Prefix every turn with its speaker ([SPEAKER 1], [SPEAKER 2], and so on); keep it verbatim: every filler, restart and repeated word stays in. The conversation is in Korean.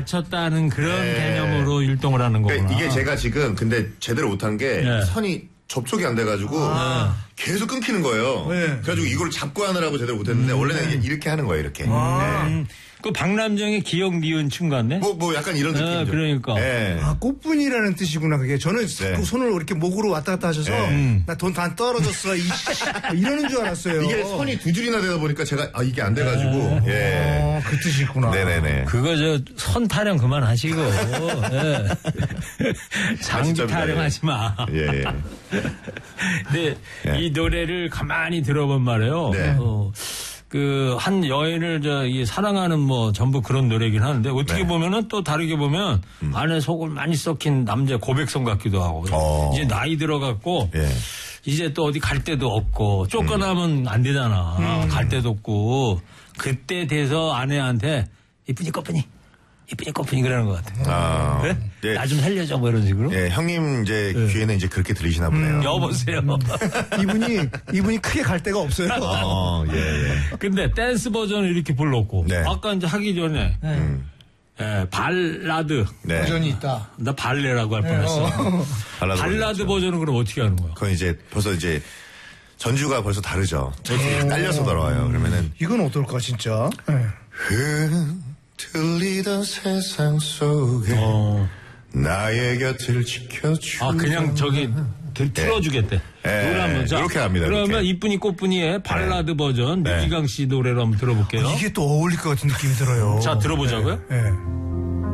[SPEAKER 1] 갖췄다는 그런
[SPEAKER 2] 네.
[SPEAKER 1] 개념으로 율동을 하는 거구나.
[SPEAKER 2] 그러니까 이게 제가 지금 근데 제대로 못한 게
[SPEAKER 1] 네.
[SPEAKER 2] 선이 접촉이 안 돼가지고 아. 계속 끊기는 거예요. 네. 그래가지고 이걸 잡고 하느라고 제대로 못했는데 음. 원래는 이렇게 하는 거예요. 이렇게.
[SPEAKER 1] 아. 네. 그 박남정의 기억 니은 친 같네?
[SPEAKER 2] 뭐, 뭐 약간 이런 느낌이죠.
[SPEAKER 1] 아, 그러니까.
[SPEAKER 3] 네. 아, 꽃분이라는 뜻이구나, 그게. 저는 네. 그 손을 이렇게 목으로 왔다 갔다 하셔서, 네. 나 돈 다 떨어졌어, 이, 이러는 줄 알았어요.
[SPEAKER 2] 이게 선이 두 줄이나 되다 보니까 제가, 아, 이게 안 돼가지고, 예.
[SPEAKER 3] 예. 아, 그 뜻이구나.
[SPEAKER 2] 네네네.
[SPEAKER 1] 그거 저, 선 타령 그만하시고, 예. 장기 타령하지 마.
[SPEAKER 2] 예, 예.
[SPEAKER 1] 근데 예. 이 노래를 가만히 들어본 말이에요. 네. 어, 그, 한 여인을, 저, 이, 사랑하는 뭐, 전부 그런 노래긴 하는데, 어떻게 네. 보면은 또 다르게 보면, 음. 안에 속을 많이 썩힌 남자 고백성 같기도 하고, 어. 이제 나이 들어갔고, 예. 이제 또 어디 갈 데도 없고, 쫓겨나면 음. 안 되잖아. 음. 갈 데도 없고, 그때 돼서 아내한테, 이쁘니 꺼쁘니, 이쁘니 꺼쁘니 그러는 것 같아. 아. 그래? 예. 나 좀 살려줘, 뭐 이런 식으로.
[SPEAKER 2] 예, 형님 이제 예. 귀에는 이제 그렇게 들리시나 보네요.
[SPEAKER 1] 음, 여보세요. 음.
[SPEAKER 3] 이분이, 이분이 크게 갈 데가 없어요.
[SPEAKER 2] 어, 예, 예.
[SPEAKER 1] 근데 댄스 버전을 이렇게 불렀고, 네. 아까 이제 하기 전에, 네. 음. 예, 발라드.
[SPEAKER 3] 네. 버전이 있다.
[SPEAKER 1] 나 발레라고 할 뻔했어. 네. 어.
[SPEAKER 2] 발라드,
[SPEAKER 1] 발라드 버전은 그럼 어떻게 하는 거야?
[SPEAKER 2] 그건 이제 벌써 이제 전주가 벌써 다르죠. 저기 딸려서 돌아와요. 그러면은.
[SPEAKER 3] 이건 어떨까, 진짜? 네.
[SPEAKER 2] 들리던 세상 속에 어. 나의 곁을 지켜주.
[SPEAKER 1] 아 그냥 저기 들, 틀어주겠대.
[SPEAKER 2] 네.
[SPEAKER 1] 노래 한번 자.
[SPEAKER 2] 이렇게 합니다.
[SPEAKER 1] 그러면
[SPEAKER 2] 이렇게.
[SPEAKER 1] 이쁜이 꽃분이의 발라드 네. 버전
[SPEAKER 2] 네.
[SPEAKER 1] 유기강 씨 노래로 한번 들어볼게요.
[SPEAKER 3] 어, 이게 또 어울릴 것 같은 느낌이 들어요.
[SPEAKER 1] 자 들어보자고요.
[SPEAKER 3] 네. 네.